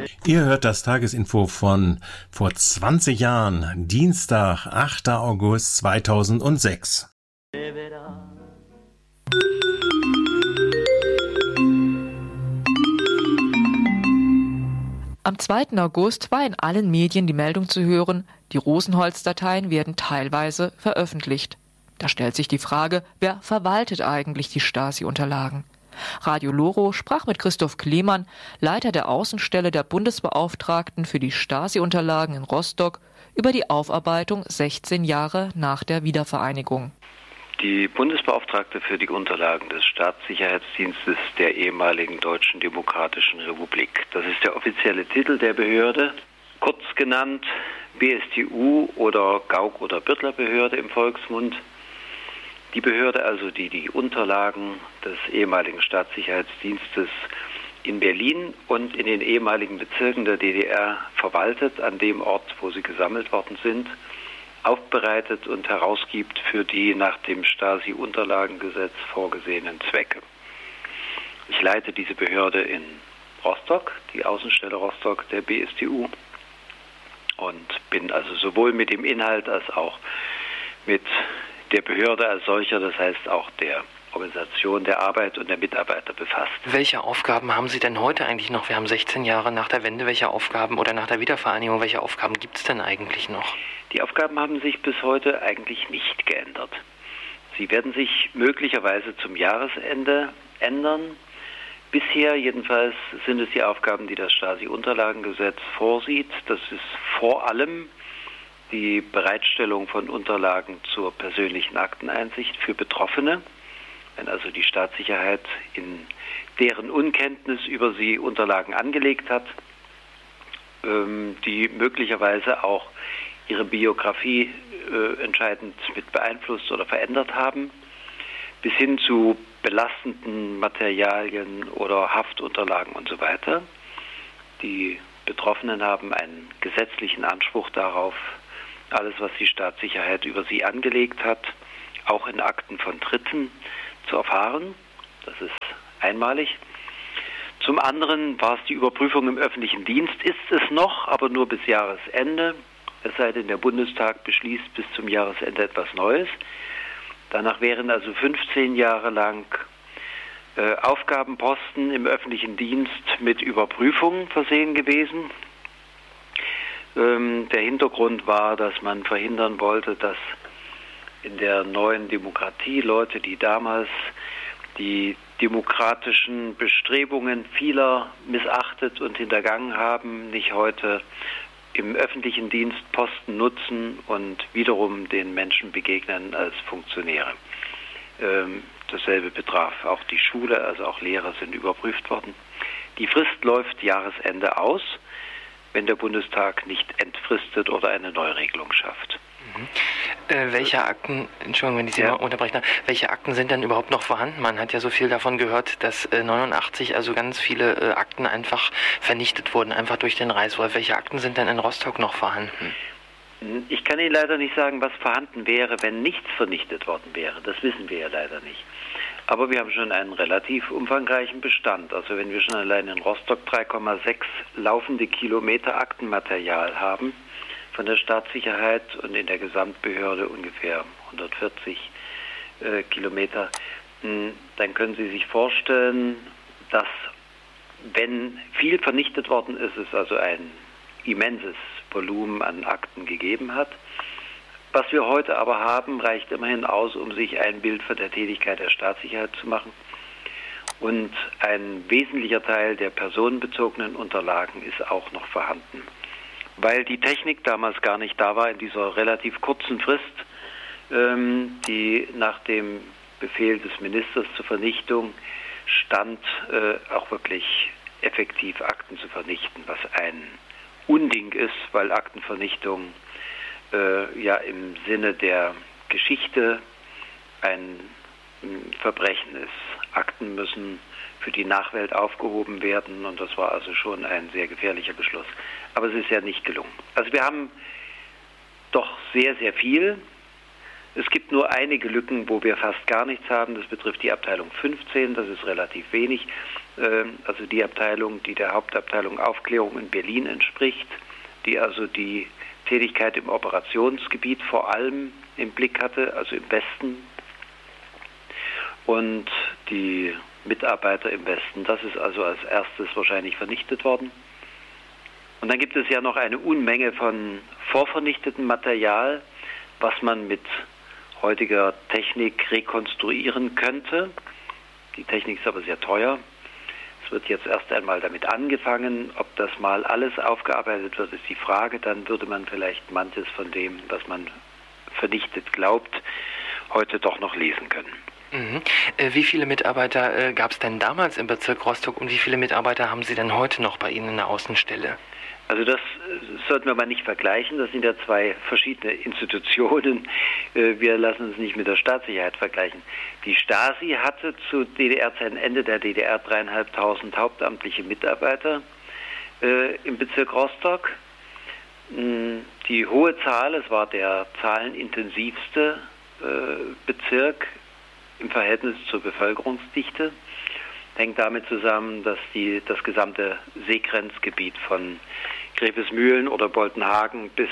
Ihr hört das Tagesinfo von vor 20 Jahren, Dienstag, 8. August 2006. Am 2. August war in allen Medien die Meldung zu hören, die Rosenholz-Dateien werden teilweise veröffentlicht. Da stellt sich die Frage, wer verwaltet eigentlich die Stasi-Unterlagen? Radio Loro sprach mit Christoph Klemann, Leiter der Außenstelle der Bundesbeauftragten für die Stasi-Unterlagen in Rostock, über die Aufarbeitung 16 Jahre nach der Wiedervereinigung. Die Bundesbeauftragte für die Unterlagen des Staatssicherheitsdienstes der ehemaligen Deutschen Demokratischen Republik. Das ist der offizielle Titel der Behörde, kurz genannt BSTU oder Gauck- oder Birtler-Behörde im Volksmund. Die Behörde also, die die Unterlagen des ehemaligen Staatssicherheitsdienstes in Berlin und in den ehemaligen Bezirken der DDR verwaltet, an dem Ort, wo sie gesammelt worden sind, aufbereitet und herausgibt für die nach dem Stasi-Unterlagengesetz vorgesehenen Zwecke. Ich leite diese Behörde in Rostock, die Außenstelle Rostock der BSTU, und bin also sowohl mit dem Inhalt als auch mit der Behörde als solcher, das heißt auch der Organisation der Arbeit und der Mitarbeiter befasst. Welche Aufgaben haben Sie denn heute eigentlich noch? Wir haben 16 Jahre nach der Wende. Welche Aufgaben oder nach der Wiedervereinigung, welche Aufgaben gibt es denn eigentlich noch? Die Aufgaben haben sich bis heute eigentlich nicht geändert. Sie werden sich möglicherweise zum Jahresende ändern. Bisher jedenfalls sind es die Aufgaben, die das Stasi-Unterlagengesetz vorsieht. Das ist vor allem die Bereitstellung von Unterlagen zur persönlichen Akteneinsicht für Betroffene, wenn also die Staatssicherheit in deren Unkenntnis über sie Unterlagen angelegt hat, die möglicherweise auch ihre Biografie entscheidend mit beeinflusst oder verändert haben, bis hin zu belastenden Materialien oder Haftunterlagen und so weiter. Die Betroffenen haben einen gesetzlichen Anspruch darauf, alles, was die Staatssicherheit über sie angelegt hat, auch in Akten von Dritten zu erfahren. Das ist einmalig. Zum anderen war es die Überprüfung im öffentlichen Dienst, ist es noch, aber nur bis Jahresende. Es sei denn, der Bundestag beschließt bis zum Jahresende etwas Neues. Danach wären also 15 Jahre lang Aufgabenposten im öffentlichen Dienst mit Überprüfungen versehen gewesen. Der Hintergrund war, dass man verhindern wollte, dass in der neuen Demokratie Leute, die damals die demokratischen Bestrebungen vieler missachtet und hintergangen haben, nicht heute im öffentlichen Dienst Posten nutzen und wiederum den Menschen begegnen als Funktionäre. Dasselbe betraf auch die Schule, also auch Lehrer sind überprüft worden. Die Frist läuft Jahresende aus, wenn der Bundestag nicht entfristet oder eine Neuregelung schafft. Welche Akten, Entschuldigung, wenn ich Sie mal unterbreche, welche Akten sind denn überhaupt noch vorhanden? Man hat ja so viel davon gehört, dass 89 also ganz viele Akten einfach vernichtet wurden, einfach durch den Reißwolf. Welche Akten sind denn in Rostock noch vorhanden? Ich kann Ihnen leider nicht sagen, was vorhanden wäre, wenn nichts vernichtet worden wäre. Das wissen wir ja leider nicht. Aber wir haben schon einen relativ umfangreichen Bestand. Also wenn wir schon allein in Rostock 3,6 laufende Kilometer Aktenmaterial haben, von der Staatssicherheit und in der Gesamtbehörde ungefähr 140 Kilometer, dann können Sie sich vorstellen, dass wenn viel vernichtet worden ist, es also ein immenses Volumen an Akten gegeben hat. Was wir heute aber haben, reicht immerhin aus, um sich ein Bild von der Tätigkeit der Staatssicherheit zu machen. Und ein wesentlicher Teil der personenbezogenen Unterlagen ist auch noch vorhanden. Weil die Technik damals gar nicht da war in dieser relativ kurzen Frist, die nach dem Befehl des Ministers zur Vernichtung stand, auch wirklich effektiv Akten zu vernichten, was ein Unding ist, weil Aktenvernichtung ja im Sinne der Geschichte ein Verbrechen ist. Akten müssen für die Nachwelt aufgehoben werden und das war also schon ein sehr gefährlicher Beschluss. Aber es ist ja nicht gelungen. Also wir haben doch sehr, sehr viel. Es gibt nur einige Lücken, wo wir fast gar nichts haben. Das betrifft die Abteilung 15, das ist relativ wenig. also die Abteilung, die der Hauptabteilung Aufklärung in Berlin entspricht, die also die Tätigkeit im Operationsgebiet vor allem im Blick hatte, also im Westen, und die Mitarbeiter im Westen. Das ist also als erstes wahrscheinlich vernichtet worden. Und dann gibt es ja noch eine Unmenge von vorvernichtetem Material, was man mit heutiger Technik rekonstruieren könnte. Die Technik ist aber sehr teuer. Es wird jetzt erst einmal damit angefangen. Ob das mal alles aufgearbeitet wird, ist die Frage. Dann würde man vielleicht manches von dem, was man vernichtet glaubt, heute doch noch lesen können. Mhm. Wie viele Mitarbeiter gab es denn damals im Bezirk Rostock und wie viele Mitarbeiter haben Sie denn heute noch bei Ihnen in der Außenstelle? Also das sollten wir mal nicht vergleichen. Das sind ja zwei verschiedene Institutionen. Wir lassen uns nicht mit der Staatssicherheit vergleichen. Die Stasi hatte zu DDR-Zeiten, Ende der DDR, 3.500 hauptamtliche Mitarbeiter im Bezirk Rostock. Die hohe Zahl, es war der zahlenintensivste Bezirk im Verhältnis zur Bevölkerungsdichte, hängt damit zusammen, dass das gesamte Seegrenzgebiet von Grevesmühlen oder Boltenhagen bis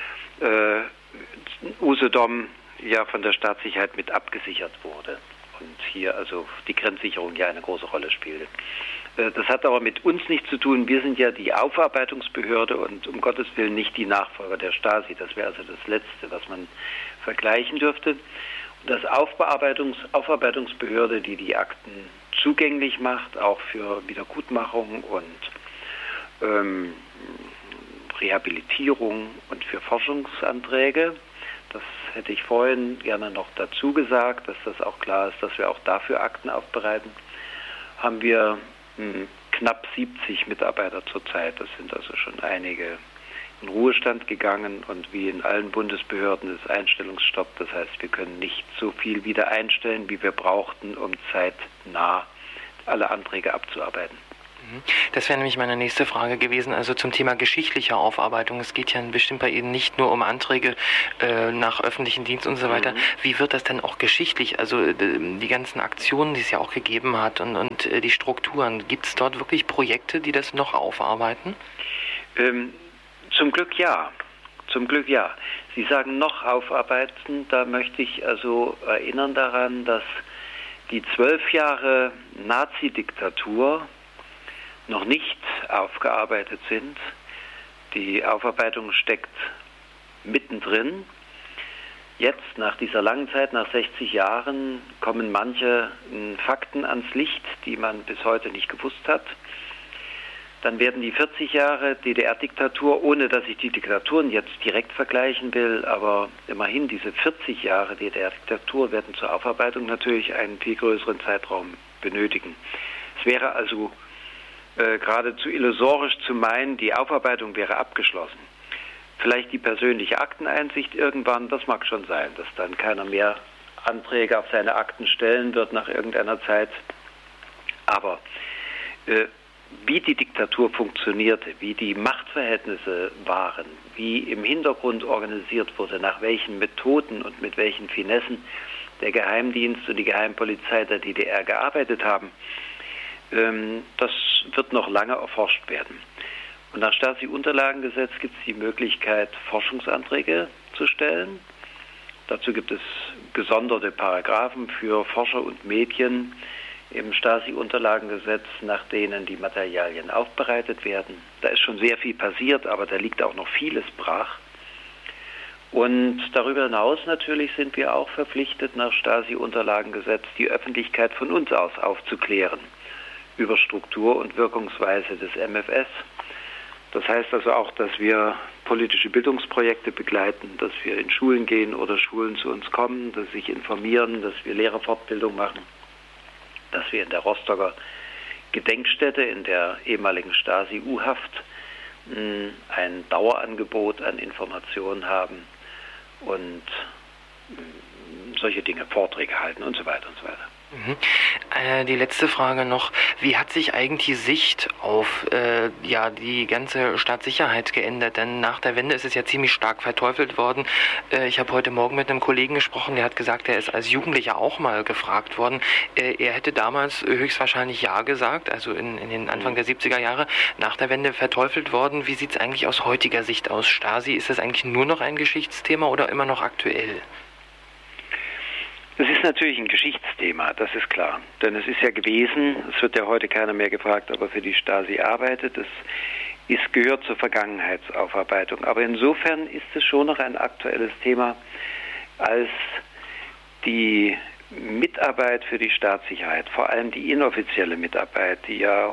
Usedom ja von der Staatssicherheit mit abgesichert wurde. Und hier also die Grenzsicherung ja eine große Rolle spielte. Das hat aber mit uns nichts zu tun. Wir sind ja die Aufarbeitungsbehörde und um Gottes Willen nicht die Nachfolger der Stasi. Das wäre also das Letzte, was man vergleichen dürfte. Und das Aufarbeitungsbehörde, die die Akten zugänglich macht, auch für Wiedergutmachung und Rehabilitierung und für Forschungsanträge. Das hätte ich vorhin gerne noch dazu gesagt, dass das auch klar ist, dass wir auch dafür Akten aufbereiten. Haben wir knapp 70 Mitarbeiter zurzeit. Das sind also schon einige in Ruhestand gegangen und wie in allen Bundesbehörden ist Einstellungsstopp. Das heißt, wir können nicht so viel wieder einstellen, wie wir brauchten, um zeitnah alle Anträge abzuarbeiten. Das wäre nämlich meine nächste Frage gewesen, also zum Thema geschichtlicher Aufarbeitung. Es geht ja bestimmt bei Ihnen nicht nur um Anträge nach öffentlichen Dienst und so weiter. Wie wird das denn auch geschichtlich, also die ganzen Aktionen, die es ja auch gegeben hat und die Strukturen, gibt es dort wirklich Projekte, die das noch aufarbeiten? Zum Glück ja. Zum Glück ja. Sie sagen noch aufarbeiten, da möchte ich also erinnern daran, dass die 12 Jahre Nazi-Diktatur noch nicht aufgearbeitet sind. Die Aufarbeitung steckt mittendrin. Jetzt, nach dieser langen Zeit, nach 60 Jahren, kommen manche Fakten ans Licht, die man bis heute nicht gewusst hat. Dann werden die 40 Jahre DDR-Diktatur, ohne dass ich die Diktaturen jetzt direkt vergleichen will, aber immerhin diese 40 Jahre DDR-Diktatur werden zur Aufarbeitung natürlich einen viel größeren Zeitraum benötigen. Es wäre also geradezu illusorisch zu meinen, die Aufarbeitung wäre abgeschlossen. Vielleicht die persönliche Akteneinsicht irgendwann, das mag schon sein, dass dann keiner mehr Anträge auf seine Akten stellen wird nach irgendeiner Zeit. Aber wie die Diktatur funktionierte, wie die Machtverhältnisse waren, wie im Hintergrund organisiert wurde, nach welchen Methoden und mit welchen Finessen der Geheimdienst und die Geheimpolizei der DDR gearbeitet haben, das wird noch lange erforscht werden. Und nach Stasi-Unterlagengesetz gibt es die Möglichkeit, Forschungsanträge zu stellen. Dazu gibt es gesonderte Paragraphen für Forscher und Medien im Stasi-Unterlagengesetz, nach denen die Materialien aufbereitet werden. Da ist schon sehr viel passiert, aber da liegt auch noch vieles brach. Und darüber hinaus natürlich sind wir auch verpflichtet, nach Stasi-Unterlagengesetz die Öffentlichkeit von uns aus aufzuklären über Struktur und Wirkungsweise des MFS. Das heißt also auch, dass wir politische Bildungsprojekte begleiten, dass wir in Schulen gehen oder Schulen zu uns kommen, dass sich informieren, dass wir Lehrerfortbildung machen, dass wir in der Rostocker Gedenkstätte, in der ehemaligen Stasi-U-Haft, ein Dauerangebot an Informationen haben und solche Dinge, Vorträge halten und so weiter und so weiter. Die letzte Frage noch. Wie hat sich eigentlich die Sicht auf die ganze Staatssicherheit geändert? Denn nach der Wende ist es ja ziemlich stark verteufelt worden. Ich habe heute Morgen mit einem Kollegen gesprochen, der hat gesagt, er ist als Jugendlicher auch mal gefragt worden. Er hätte damals höchstwahrscheinlich Ja gesagt, also in den Anfang der 70er Jahre, nach der Wende verteufelt worden. Wie sieht es eigentlich aus heutiger Sicht aus? Stasi, ist das eigentlich nur noch ein Geschichtsthema oder immer noch aktuell? Es ist natürlich ein Geschichtsthema, das ist klar. Denn es ist ja gewesen, es wird ja heute keiner mehr gefragt, ob er für die Stasi arbeitet. Es gehört zur Vergangenheitsaufarbeitung. Aber insofern ist es schon noch ein aktuelles Thema, als die Mitarbeit für die Staatssicherheit, vor allem die inoffizielle Mitarbeit, die ja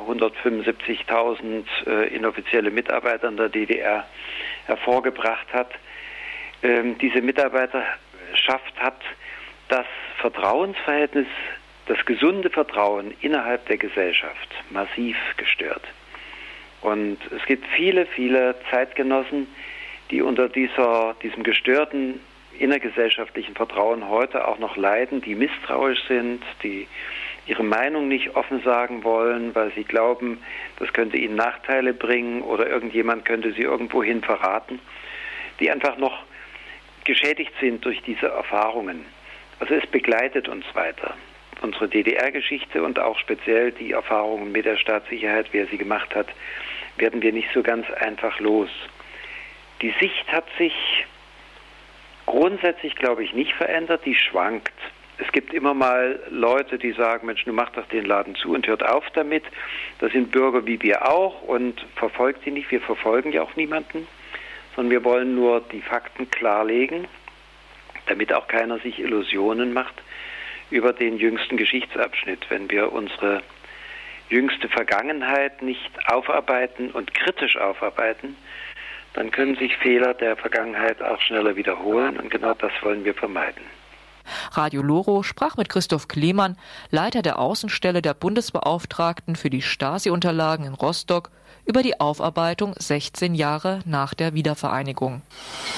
175.000 inoffizielle Mitarbeiter in der DDR hervorgebracht hat, diese Mitarbeiterschaft hat das Vertrauensverhältnis, das gesunde Vertrauen innerhalb der Gesellschaft massiv gestört. Und es gibt viele, viele Zeitgenossen, die unter diesem gestörten innergesellschaftlichen Vertrauen heute auch noch leiden, die misstrauisch sind, die ihre Meinung nicht offen sagen wollen, weil sie glauben, das könnte ihnen Nachteile bringen oder irgendjemand könnte sie irgendwohin verraten, die einfach noch geschädigt sind durch diese Erfahrungen. Also es begleitet uns weiter. Unsere DDR-Geschichte und auch speziell die Erfahrungen mit der Staatssicherheit, wer sie gemacht hat, werden wir nicht so ganz einfach los. Die Sicht hat sich grundsätzlich, glaube ich, nicht verändert, die schwankt. Es gibt immer mal Leute, die sagen, Mensch, du mach doch den Laden zu und hört auf damit. Das sind Bürger wie wir auch und verfolgt sie nicht. Wir verfolgen ja auch niemanden, sondern wir wollen nur die Fakten klarlegen, damit auch keiner sich Illusionen macht über den jüngsten Geschichtsabschnitt. Wenn wir unsere jüngste Vergangenheit nicht aufarbeiten und kritisch aufarbeiten, dann können sich Fehler der Vergangenheit auch schneller wiederholen und genau das wollen wir vermeiden. Radio Loro sprach mit Christoph Klemann, Leiter der Außenstelle der Bundesbeauftragten für die Stasi-Unterlagen in Rostock, über die Aufarbeitung 16 Jahre nach der Wiedervereinigung.